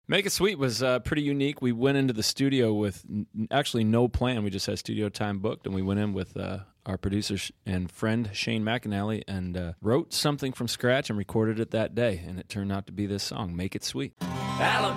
Make It Sweet was pretty unique. We went into the studio with actually no plan. We just had studio time booked, and we went in with our producer and friend Shane McAnally and wrote something from scratch and recorded it that day, and it turned out to be this song, Make It Sweet. Alabama.